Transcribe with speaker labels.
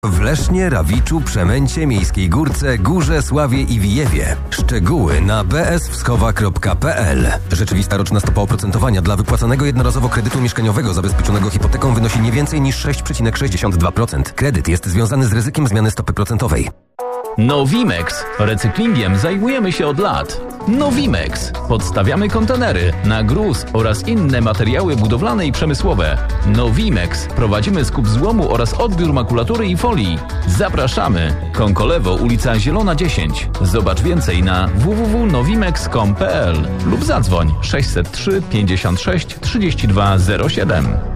Speaker 1: W Lesznie, Rawiczu, Przemęcie, Miejskiej Górce, Górze, Sławie i Wijewie. Szczegóły na bswskowa.pl. Rzeczywista roczna stopa oprocentowania dla wypłacanego jednorazowo kredytu mieszkaniowego zabezpieczonego hipoteką wynosi nie więcej niż 6,62%. Kredyt jest związany z ryzykiem zmiany stopy procentowej.
Speaker 2: Nowimex. Recyklingiem zajmujemy się od lat. Nowimex. Podstawiamy kontenery na gruz oraz inne materiały budowlane i przemysłowe. Nowimex. Prowadzimy skup złomu oraz odbiór makulatury i folii. Zapraszamy. Konkolewo, ulica Zielona 10. Zobacz więcej na www.nowimex.com.pl lub zadzwoń 603 56 32 07.